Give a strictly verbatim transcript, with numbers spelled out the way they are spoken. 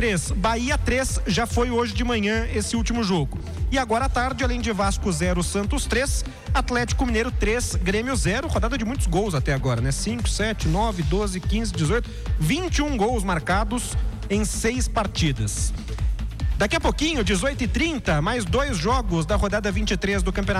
três, Bahia três, já foi hoje de manhã esse último jogo. E agora à tarde, além de Vasco zero, Santos três, Atlético Mineiro três, Grêmio zero, rodada de muitos gols até agora, né? cinco, sete, nove, doze, quinze, dezoito, vinte e um gols marcados em seis partidas. Daqui a pouquinho, dezoito e trinta, mais dois jogos da rodada vinte e três do Campeonato